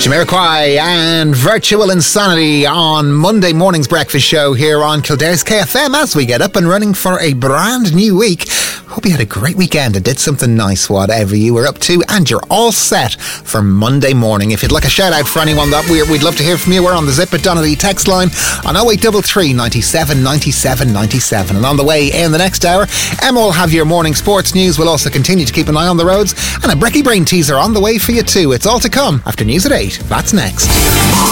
Jamiroquai and Virtual Insanity on Monday morning's breakfast show here on Kildare's KFM as we get up and running for a brand new week. Hope you had a great weekend and did something nice, whatever you were up to, and you're all set for Monday morning. If you'd like a shout out for anyone that we'd love to hear from you, we're on the Zip It Donnelly text line on 0833 97 97 97. And on the way in the next hour, Emma will have your morning sports news. We'll also continue to keep an eye on the roads, and a Brekkie Brain teaser on the way for you too. It's all to come after news at 8. That's next.